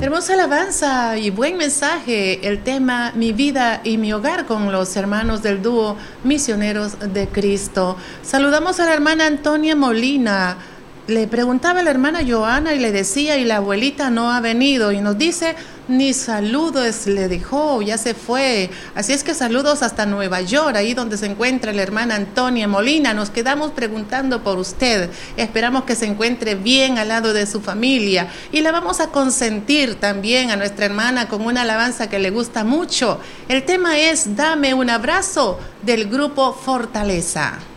Hermosa alabanza y buen mensaje. El tema Mi vida y mi hogar con los hermanos del dúo Misioneros de Cristo. Saludamos a la hermana Antonia Molina. Le preguntaba a la hermana Joana y le decía, y la abuelita no ha venido, y nos dice, ni saludos le dejó, ya se fue. Así es que saludos hasta Nueva York, ahí donde se encuentra la hermana Antonia Molina. Nos quedamos preguntando por usted. Esperamos que se encuentre bien al lado de su familia. Y la vamos a consentir también a nuestra hermana con una alabanza que le gusta mucho. El tema es Dame un abrazo, del grupo Fortaleza.